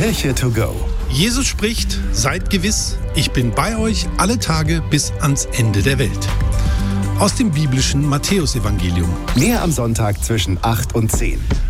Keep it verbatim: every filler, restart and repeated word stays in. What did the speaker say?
Kirche to go. Jesus spricht, seid gewiss, ich bin bei euch alle Tage bis ans Ende der Welt. Aus dem biblischen Matthäusevangelium. Mehr am Sonntag zwischen acht und zehn.